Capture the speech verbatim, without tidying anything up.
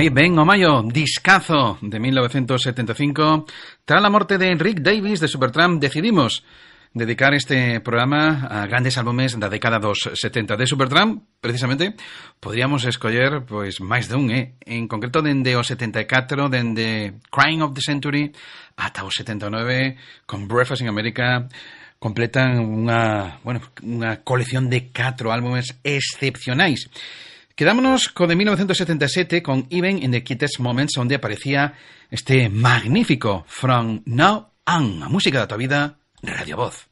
Aí ven o maio, discazo de mil novecientos setenta e cinco. Tras a morte de Rick Davies de Supertramp, decidimos dedicar este programa a grandes álbumes da década dos setenta de Supertramp. Precisamente, podríamos escoller pois máis de un, eh? En concreto, dende o setenta e catro, dende Crying of the Century, ata o setenta e nove, con Breakfast in America, completan unha, bueno, unha colección de catro álbumes excepcionais. Quedámonos co de mil novecientos setenta e sete con Even in the Cutest Moments, onde aparecía este magnífico From Now On, a música da tua vida, Radio Voz.